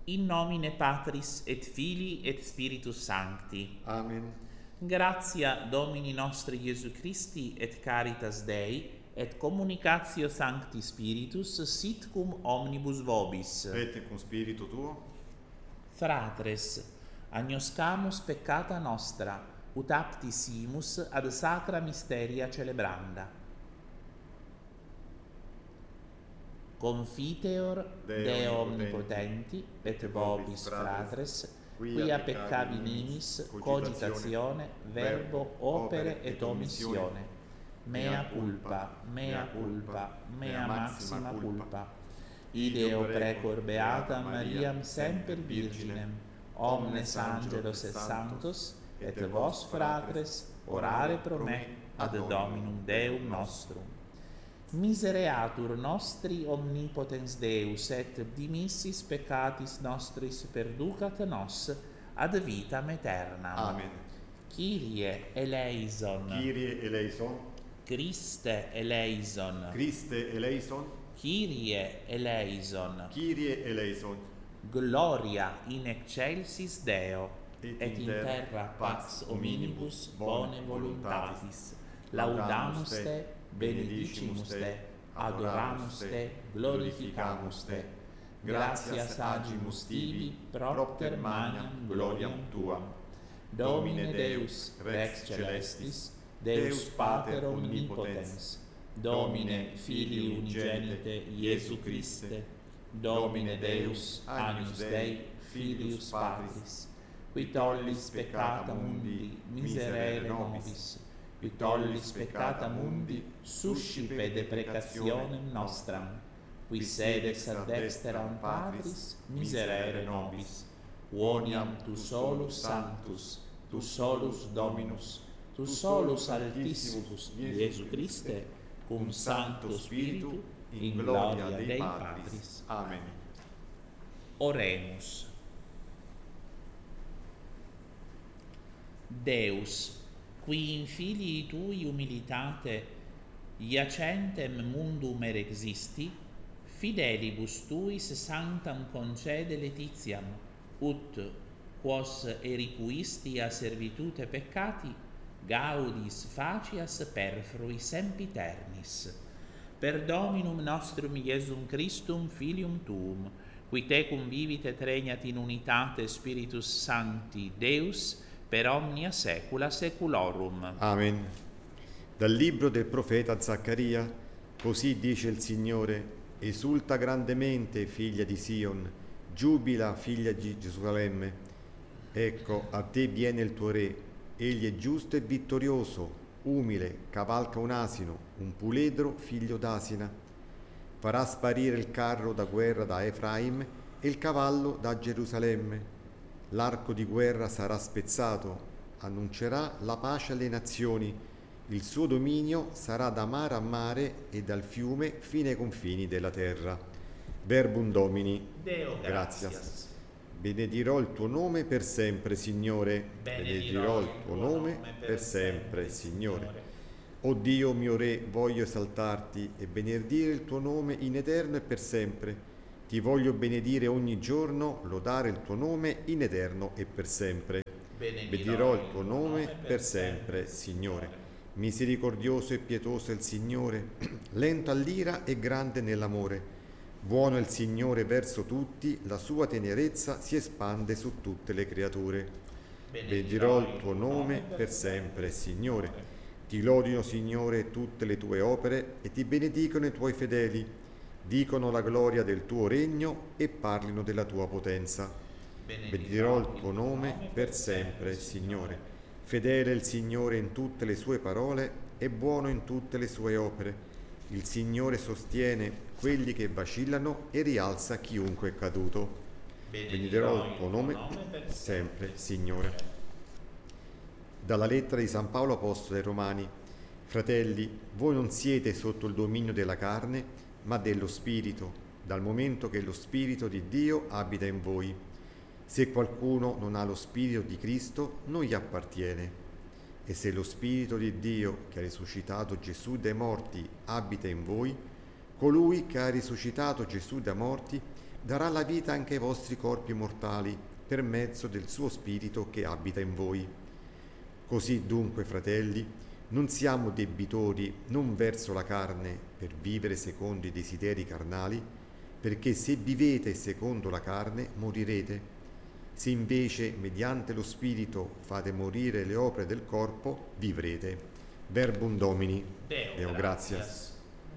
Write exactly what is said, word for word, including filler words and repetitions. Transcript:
in nomine Patris et Filii et Spiritus Sancti. Amen. Gratia Domini nostri Iesu Christi et caritas Dei et communicatio Sancti Spiritus sit cum omnibus vobis. Et cum spiritu tuo. Fratres, agnoscamus peccata nostra, ut apti simus ad sacra mysteria celebranda. Confiteor Deo Deo omnipotenti, omnipotenti et vobis fratres, quia quia peccavi nimis, cogitazione, verbo, opere et omissione. Mea culpa, mea culpa, mea maxima culpa. Ideo precor beata Mariam semper Virginem, omnes angelos et sanctos, et vos fratres, orare pro me ad Dominum Deum nostrum. Misereatur nostri omnipotens Deus, et dimissis peccatis nostris perducat nos ad vitam aeternam. Amen. Kyrie eleison. Kyrie eleison. Christe eleison. Christe eleison. Kyrie eleison. Kyrie eleison. Gloria in excelsis Deo, Et et in terra pax hominibus bone voluntatis. Laudamus te, benedicimus te, adoramus te, glorificamus te. Gratias agimus tibi, propter magnam gloriam tuam. Domine Deus, Rex Celestis, Deus Pater omnipotens, Domine Filii unigenite Iesu Christe, Domine Deus, Agnus Dei, Filius Patris, qui tollis peccata mundi, miserere nobis, qui tollis peccata mundi, suscipe deprecationem nostram, qui sedex ad dexteram Patris, miserere nobis, quoniam tu solus sanctus, tu solus Dominus, tu solus altissimus Iesu Christe, cum Sancto Spiritu, in gloria Dei Patris. Amen. Oremus. Deus, qui in filii tui humilitate iacentem mundum erexisti, fidelibus tuis sanctam concede letitiam, ut quos eripuisti a servitute peccati, gaudis facias perfrui sempiternis. Per Dominum nostrum Iesum Christum filium tuum, qui te convivit et regnat in unitate Spiritus Sancti Deus, per omnia saecula saeculorum. Amen. Dal libro del profeta Zaccaria, così dice il Signore: esulta grandemente, figlia di Sion, giubila, figlia di Gerusalemme. Ecco, a te viene il tuo re, egli è giusto e vittorioso, umile, cavalca un asino, un puledro figlio d'asina. Farà sparire il carro da guerra da Efraim e il cavallo da Gerusalemme. L'arco di guerra sarà spezzato, annuncerà la pace alle nazioni, il suo dominio sarà da mare a mare e dal fiume fino ai confini della terra. Verbum Domini. Deo gratias. Benedirò il tuo nome per sempre, Signore. Benedirò il tuo nome per sempre, Signore. O Dio mio Re, voglio esaltarti e benedire il tuo nome in eterno e per sempre. Ti voglio benedire ogni giorno, lodare il tuo nome in eterno e per sempre. Benedirò il tuo nome per sempre, Signore. Misericordioso e pietoso è il Signore, lento all'ira e grande nell'amore. Buono è il Signore verso tutti, la sua tenerezza si espande su tutte le creature. Benedirò il tuo nome per sempre, Signore. Ti lodino, Signore, tutte le tue opere e ti benedicono i tuoi fedeli. Dicono la gloria del tuo regno e parlino della tua potenza. Benedirò il tuo nome per sempre, Signore. Fedele è il Signore in tutte le sue parole e buono in tutte le sue opere. Il Signore sostiene quelli che vacillano e rialza chiunque è caduto. Benedirò il tuo nome per sempre, Signore. Dalla lettera di San Paolo Apostolo ai Romani. Fratelli, voi non siete sotto il dominio della carne, ma dello Spirito, dal momento che lo Spirito di Dio abita in voi. Se qualcuno non ha lo Spirito di Cristo, non gli appartiene. E se lo Spirito di Dio, che ha risuscitato Gesù dai morti, abita in voi, Colui che ha risuscitato Gesù da morti darà la vita anche ai vostri corpi mortali per mezzo del suo Spirito che abita in voi. Così dunque, fratelli, non siamo debitori non verso la carne per vivere secondo i desideri carnali, perché se vivete secondo la carne morirete. Se invece mediante lo Spirito fate morire le opere del corpo, vivrete. Verbum Domini. Deo, Deo gratias.